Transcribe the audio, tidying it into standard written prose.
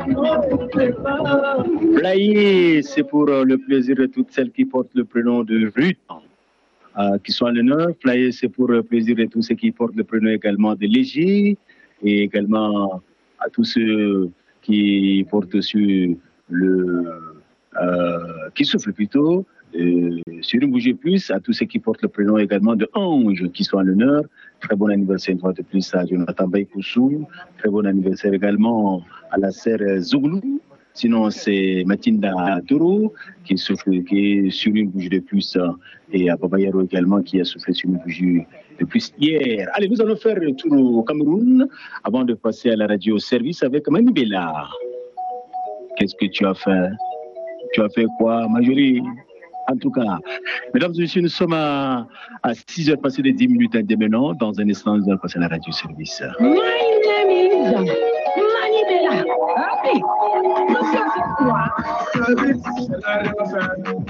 Flayer, c'est pour le plaisir de toutes celles qui portent le prénom de Ruth, qui sont à l'honneur. Flayer, c'est pour le plaisir de tous ceux qui portent le prénom également de Léger, et également à tous ceux qui portent sur le... qui soufflent plutôt, sur une bougie plus, à tous ceux qui portent le prénom également de Ange, qui sont à l'honneur. Très bon anniversaire une fois de plus à Jonathan Baïkoussou. Très bon anniversaire également à la sœur Zouglou. Sinon, c'est Matinda Toro qui souffle, qui est sur une bougie de plus, et à Baba Yaro également qui a soufflé sur une bougie de plus hier. Allez, nous allons faire le tour au Cameroun avant de passer à la radio service avec Manibela. Qu'est-ce que tu as fait? Tu as fait quoi, Majorie? En tout cas, mesdames et messieurs, nous sommes à 6 heures passées de 10 minutes dès maintenant. Dans un instant, nous allons passer à la radio service. My name is Manibela. Happy.